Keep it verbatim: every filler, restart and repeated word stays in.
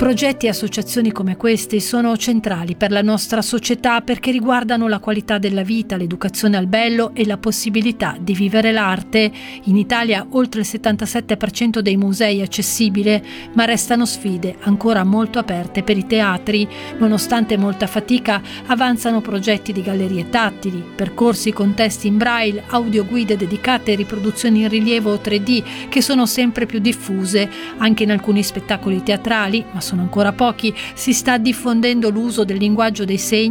Progetti e associazioni come questi sono centrali per la nostra società perché riguardano la qualità della vita, l'educazione al bello e la possibilità di vivere l'arte. In Italia oltre il settantasette per cento dei musei è accessibile, ma restano sfide ancora molto aperte per i teatri. Nonostante molta fatica, avanzano progetti di gallerie tattili, percorsi con testi in braille, audioguide dedicate e riproduzioni in rilievo tre D che sono sempre più diffuse. Anche in alcuni spettacoli teatrali, ma sono ancora pochi, si sta diffondendo l'uso del linguaggio dei segni